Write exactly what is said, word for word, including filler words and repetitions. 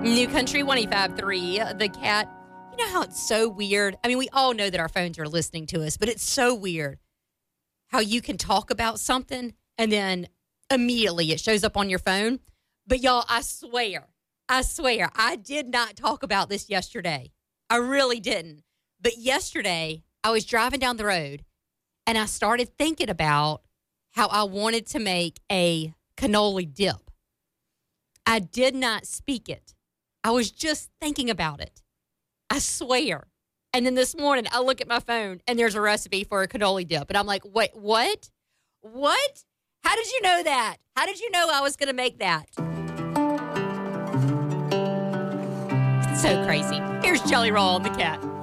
New Country one oh five point three, The Cat. You know how it's so weird? I mean, we all know that our phones are listening to us, but it's so weird how you can talk about something and then immediately it shows up on your phone. But y'all, I swear, I swear, I did not talk about this yesterday. I really didn't. But yesterday, I was driving down the road and I started thinking about how I wanted to make a cannoli dip. I did not speak it. I was just thinking about it. I swear. And then this morning, I look at my phone, and there's a recipe for a cannoli dip. And I'm like, wait, what? What? How did you know that? How did you know I was going to make that? It's so crazy. Here's Jelly Roll and the Cat.